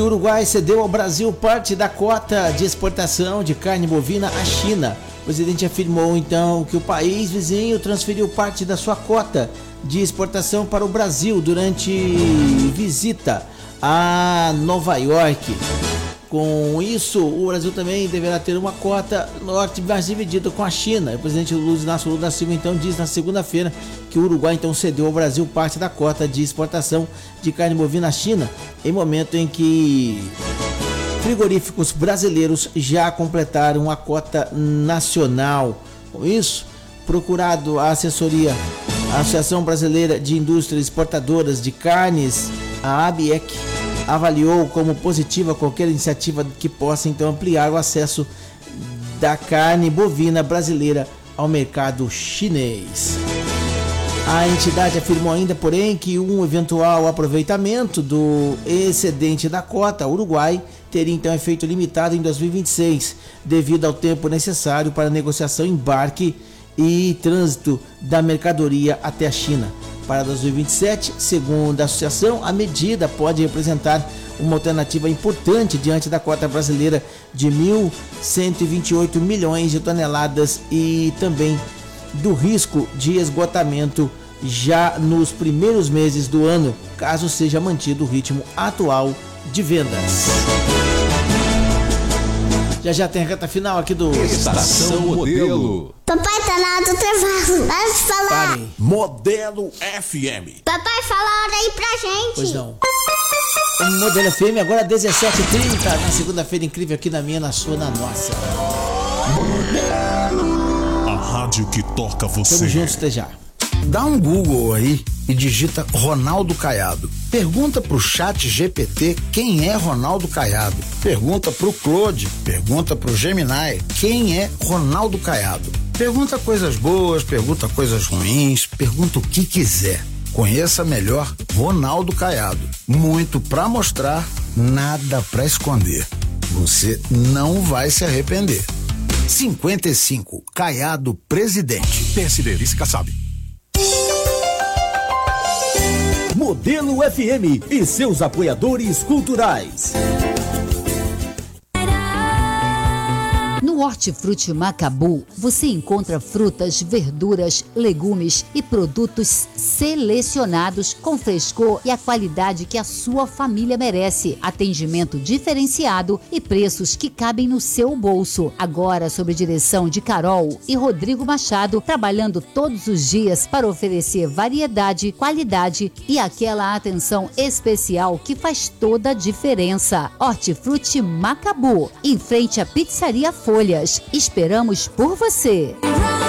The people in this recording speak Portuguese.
O Uruguai cedeu ao Brasil parte da cota de exportação de carne bovina à China. O presidente afirmou então que o país vizinho transferiu parte da sua cota de exportação para o Brasil durante visita a Nova York. Com isso, o Brasil também deverá ter uma cota norte mais dividida com a China. O presidente Luiz Inácio Lula da Silva então diz na segunda-feira que o Uruguai então cedeu ao Brasil parte da cota de exportação de carne bovina à China, em momento em que frigoríficos brasileiros já completaram a cota nacional. Com isso, procurado a assessoria, a Associação Brasileira de Indústrias Exportadoras de Carnes, a ABIEC, avaliou como positiva qualquer iniciativa que possa então ampliar o acesso da carne bovina brasileira ao mercado chinês. A entidade afirmou ainda, porém, que um eventual aproveitamento do excedente da cota Uruguai teria então efeito limitado em 2026, devido ao tempo necessário para negociação, embarque e trânsito da mercadoria até a China. Para 2027, segundo a associação, a medida pode representar uma alternativa importante diante da cota brasileira de 1.128 milhões de toneladas e também do risco de esgotamento já nos primeiros meses do ano, caso seja mantido o ritmo atual de vendas. Já tem a reta final aqui do Estação Modelo. Papai tá na hora do intervalo. Para de falar. Pare. Modelo FM. Papai, fala a hora aí pra gente. Pois não. O Modelo FM agora 17h30, na segunda-feira incrível aqui na minha, na sua, na nossa. A rádio que toca você. Tamo juntos, até já. Dá um Google aí e digita Ronaldo Caiado. Pergunta pro Chat GPT quem é Ronaldo Caiado. Pergunta pro Claude, pergunta pro Gemini quem é Ronaldo Caiado. Pergunta coisas boas, pergunta coisas ruins, pergunta o que quiser. Conheça melhor Ronaldo Caiado. Muito pra mostrar, nada pra esconder. Você não vai se arrepender. 55, Caiado Presidente. PSD, Lícica sabe. Modelo FM e seus apoiadores culturais. No Hortifruti Macabu, você encontra frutas, verduras, legumes e produtos selecionados com frescor e a qualidade que a sua família merece. Atendimento diferenciado e preços que cabem no seu bolso. Agora sob direção de Carol e Rodrigo Machado, trabalhando todos os dias para oferecer variedade, qualidade e aquela atenção especial que faz toda a diferença. Hortifruti Macabu, em frente à Pizzaria Folhas. Esperamos por você.